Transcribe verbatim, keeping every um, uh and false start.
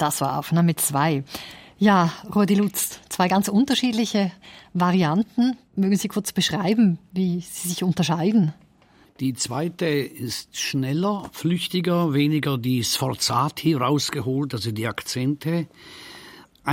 Das war Aufnahme zwei. Ja, Rudi Lutz, zwei ganz unterschiedliche Varianten. Mögen Sie kurz beschreiben, wie sie sich unterscheiden? Die zweite ist schneller, flüchtiger, weniger die Sforzati rausgeholt, also die Akzente.